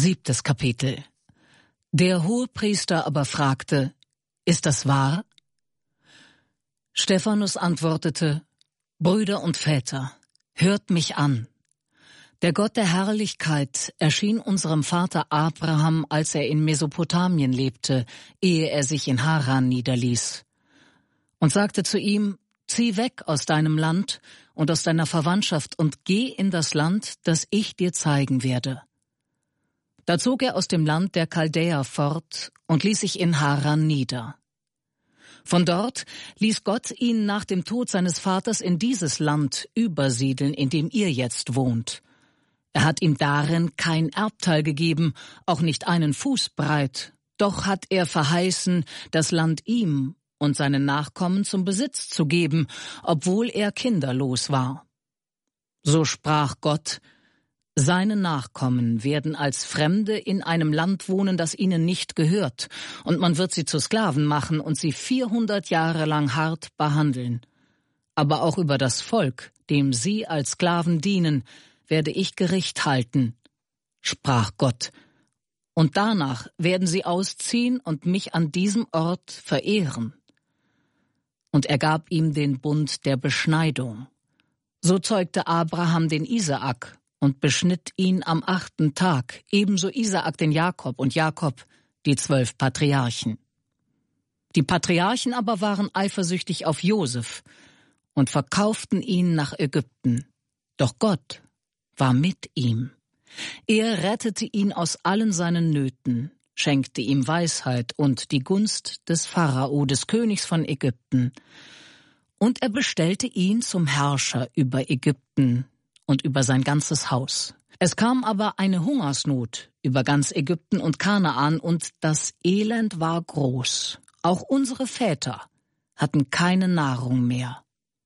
7. Kapitel. Der Hohepriester aber fragte: Ist das wahr? Stephanus antwortete: Brüder und Väter, hört mich an. Der Gott der Herrlichkeit erschien unserem Vater Abraham, als er in Mesopotamien lebte, ehe er sich in Haran niederließ, und sagte zu ihm: Zieh weg aus deinem Land und aus deiner Verwandtschaft und geh in das Land, das ich dir zeigen werde. Da zog er aus dem Land der Chaldäer fort und ließ sich in Haran nieder. Von dort ließ Gott ihn nach dem Tod seines Vaters in dieses Land übersiedeln, in dem ihr jetzt wohnt. Er hat ihm darin kein Erbteil gegeben, auch nicht einen Fuß breit, doch hat er verheißen, das Land ihm und seinen Nachkommen zum Besitz zu geben, obwohl er kinderlos war. So sprach Gott: Seine Nachkommen werden als Fremde in einem Land wohnen, das ihnen nicht gehört, und man wird sie zu Sklaven machen und sie 400 Jahre lang hart behandeln. Aber auch über das Volk, dem sie als Sklaven dienen, werde ich Gericht halten, sprach Gott. Und danach werden sie ausziehen und mich an diesem Ort verehren. Und er gab ihm den Bund der Beschneidung. So zeugte Abraham den Isaak und beschnitt ihn am 8. Tag, ebenso Isaak den Jakob und Jakob die 12 Patriarchen. Die Patriarchen aber waren eifersüchtig auf Josef und verkauften ihn nach Ägypten. Doch Gott war mit ihm. Er rettete ihn aus allen seinen Nöten, schenkte ihm Weisheit und die Gunst des Pharao, des Königs von Ägypten. Und er bestellte ihn zum Herrscher über Ägypten und über sein ganzes Haus. Es kam aber eine Hungersnot über ganz Ägypten und Kanaan, und das Elend war groß. Auch unsere Väter hatten keine Nahrung mehr.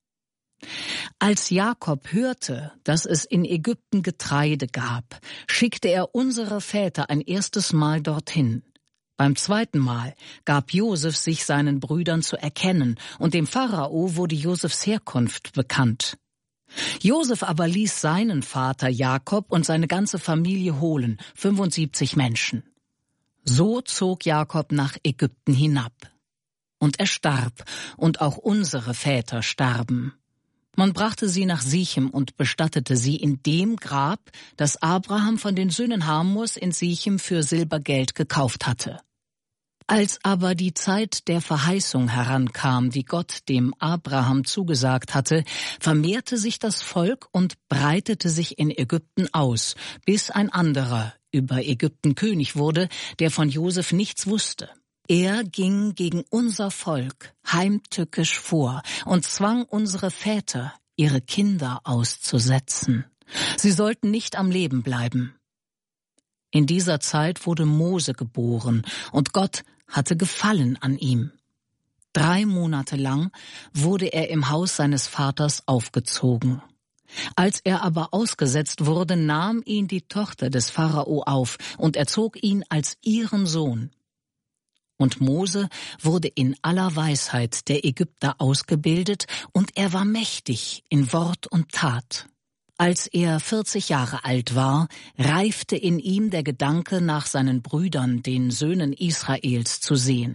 Als Jakob hörte, dass es in Ägypten Getreide gab, schickte er unsere Väter ein erstes Mal dorthin. Beim zweiten Mal gab Josef sich seinen Brüdern zu erkennen, und dem Pharao wurde Josefs Herkunft bekannt. Josef aber ließ seinen Vater Jakob und seine ganze Familie holen, 75 Menschen. So zog Jakob nach Ägypten hinab. Und er starb, und auch unsere Väter starben. Man brachte sie nach Sichem und bestattete sie in dem Grab, das Abraham von den Söhnen Hamors in Sichem für Silbergeld gekauft hatte. Als aber die Zeit der Verheißung herankam, die Gott dem Abraham zugesagt hatte, vermehrte sich das Volk und breitete sich in Ägypten aus, bis ein anderer über Ägypten König wurde, der von Josef nichts wusste. Er ging gegen unser Volk heimtückisch vor und zwang unsere Väter, ihre Kinder auszusetzen. Sie sollten nicht am Leben bleiben. In dieser Zeit wurde Mose geboren, und Gott hatte Gefallen an ihm. 3 Monate lang wurde er im Haus seines Vaters aufgezogen. Als er aber ausgesetzt wurde, nahm ihn die Tochter des Pharao auf und erzog ihn als ihren Sohn. Und Mose wurde in aller Weisheit der Ägypter ausgebildet, und er war mächtig in Wort und Tat. Als er 40 Jahre alt war, reifte in ihm der Gedanke, nach seinen Brüdern, den Söhnen Israels, zu sehen.